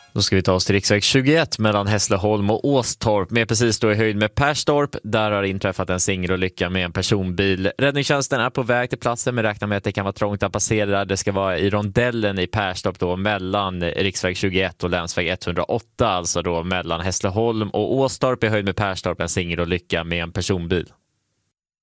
Då ska vi ta oss till riksväg 21 mellan Hässleholm och Åstorp med precis då i höjd med Perstorp. Där har inträffat en singelolycka med en personbil. Räddningstjänsten är på väg till platsen men räknar med att det kan vara trångt att passera där. Det ska vara i rondellen i Perstorp då mellan riksväg 21 och länsväg 108, alltså då mellan Hässleholm och Åstorp i höjd med Perstorp, en singelolycka med en personbil.